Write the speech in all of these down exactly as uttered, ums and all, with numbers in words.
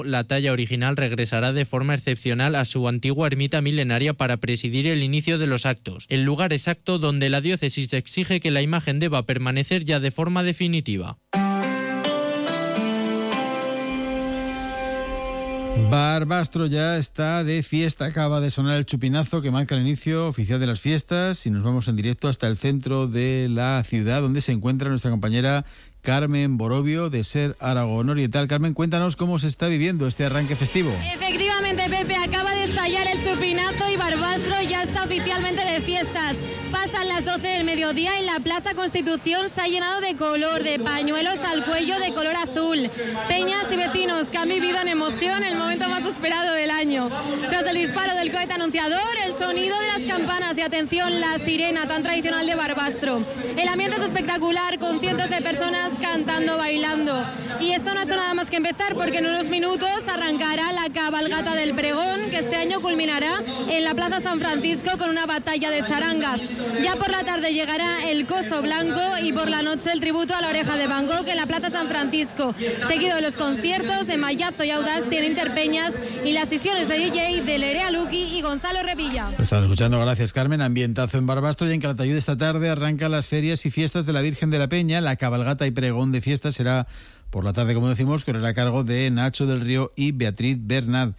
La talla original regresará de forma excepcional a su antigua ermita milenaria para presidir el inicio de los actos, el lugar exacto donde la diócesis exige que la imagen deba permanecer ya de forma definitiva. Barbastro ya está de fiesta, acaba de sonar el chupinazo que marca el inicio oficial de las fiestas y nos vamos en directo hasta el centro de la ciudad donde se encuentra nuestra compañera Carmen Borovio de Ser Aragón Oriental. Carmen, cuéntanos cómo se está viviendo este arranque festivo. Efectivamente, Pepe, acaba de estallar el chupinazo y Barbastro ya está oficialmente de fiestas. Pasan las doce del mediodía y la Plaza Constitución se ha llenado de color, de pañuelos al cuello de color azul. Peñas y vecinos que han vivido en emoción el momento más esperado del año. Tras el disparo del cohete anunciador, el sonido de las campanas y, atención, la sirena tan tradicional de Barbastro. El ambiente es espectacular, con cientos de personas cantando, bailando. Y esto no ha hecho nada más que empezar, porque en unos minutos arrancará la cabalgata del pregón, que este año culminará en la Plaza San Francisco con una batalla de charangas. Ya por la tarde llegará el coso blanco y por la noche el tributo a la oreja de Van Gogh en la Plaza San Francisco, seguido de los conciertos de Mallazo y Audaz, tiene Interpeñas y las sesiones de D J de Lerea Luqui y Gonzalo Revilla. Lo están escuchando, gracias Carmen. Ambientazo en Barbastro y en Calatayud esta tarde arrancan las ferias y fiestas de la Virgen de la Peña. La cabalgata y pregón de fiesta será por la tarde, como decimos, correrá a cargo de Nacho del Río y Beatriz Bernard.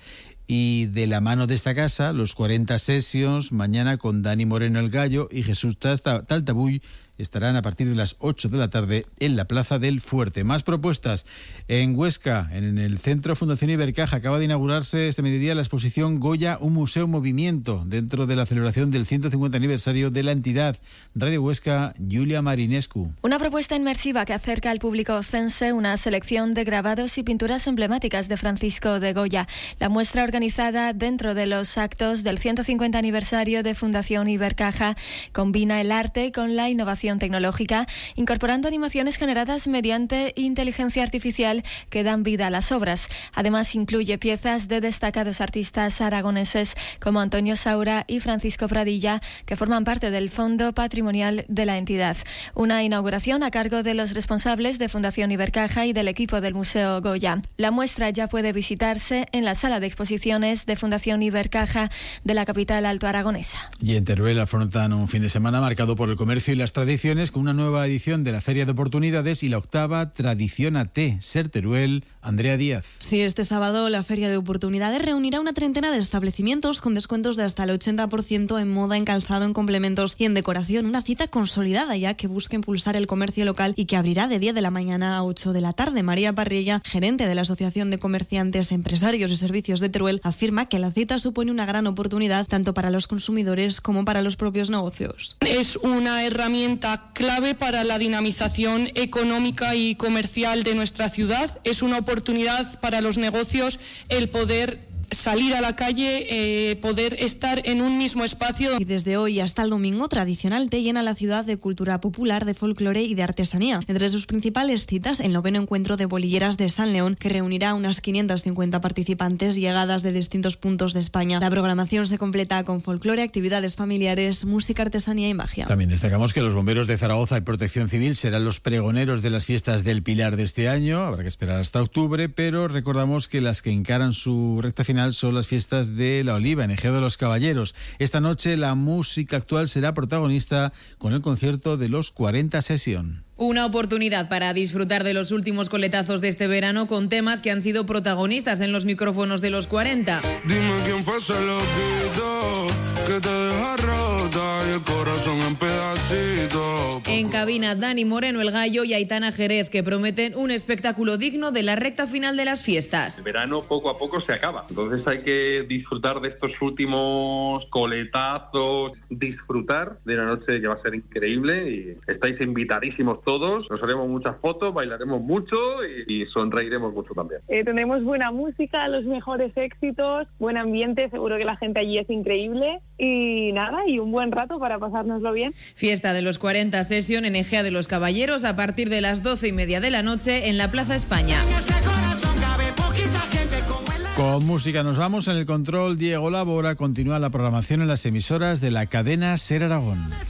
Y de la mano de esta casa, los cuarenta Sessions, mañana con Dani Moreno el Gallo y Jesús Taltabull, estarán a partir de las ocho de la tarde en la Plaza del Fuerte. Más propuestas en Huesca, en el Centro Fundación Ibercaja. Acaba de inaugurarse este mediodía la exposición Goya, un museo movimiento, dentro de la celebración del ciento cincuenta aniversario de la entidad. Radio Huesca, Julia Marinescu. Una propuesta inmersiva que acerca al público oscense una selección de grabados y pinturas emblemáticas de Francisco de Goya. La muestra, organizada dentro de los actos del ciento cincuenta aniversario de Fundación Ibercaja, combina el arte con la innovación tecnológica, incorporando animaciones generadas mediante inteligencia artificial que dan vida a las obras. Además, incluye piezas de destacados artistas aragoneses como Antonio Saura y Francisco Pradilla, que forman parte del Fondo Patrimonial de la entidad. Una inauguración a cargo de los responsables de Fundación Ibercaja y del equipo del Museo Goya. La muestra ya puede visitarse en la sala de exposiciones de Fundación Ibercaja de la capital altoaragonesa. Y en Teruel afrontan un fin de semana marcado por el comercio y las tradiciones, con una nueva edición de la Feria de Oportunidades y la octava Tradición A T. Ser Teruel, Andrea Díaz. Sí, este sábado la Feria de Oportunidades reunirá una treintena de establecimientos con descuentos de hasta el ochenta por ciento en moda, en calzado, en complementos y en decoración. Una cita consolidada ya que busca impulsar el comercio local y que abrirá de diez de la mañana a ocho de la tarde. María Parrilla, gerente de la Asociación de Comerciantes, Empresarios y Servicios de Teruel, afirma que la cita supone una gran oportunidad tanto para los consumidores como para los propios negocios. Es una herramienta clave para la dinamización económica y comercial de nuestra ciudad. Es una oportunidad para los negocios el poder salir a la calle, eh, poder estar en un mismo espacio. Y desde hoy hasta el domingo, Tradicional Te llena la ciudad de cultura popular, de folclore y de artesanía. Entre sus principales citas, el noveno encuentro de bolilleras de San León, que reunirá a unas quinientas cincuenta participantes llegadas de distintos puntos de España. La programación se completa con folclore, actividades familiares, música, artesanía y magia. También destacamos que los bomberos de Zaragoza y Protección Civil serán los pregoneros de las fiestas del Pilar de este año. Habrá que esperar hasta octubre, pero recordamos que las que encaran su recta final son las fiestas de la Oliva en Ejeo de los Caballeros. Esta noche la música actual será protagonista con el concierto de los cuarenta Session. Una oportunidad para disfrutar de los últimos coletazos de este verano con temas que han sido protagonistas en los micrófonos de los cuarenta. Dime quién fue ese loquito que te deja rota y el corazón en pedacitos. En cabina, Dani Moreno el Gallo y Aitana Jerez, que prometen un espectáculo digno de la recta final de las fiestas. El verano poco a poco se acaba, entonces hay que disfrutar de estos últimos coletazos, disfrutar de la noche que va a ser increíble y estáis invitadísimos todos, nos haremos muchas fotos, bailaremos mucho y, y sonreiremos mucho también. Eh, tendremos buena música, los mejores éxitos, buen ambiente, seguro que la gente allí es increíble y nada, y un buen rato para pasárnoslo bien. Fiesta de los cuarenta Session en Ejea de los Caballeros a partir de las doce y media de la noche en la Plaza España. Con música nos vamos. En el control, Diego Labora. Continúa la programación en las emisoras de la cadena Ser Aragón.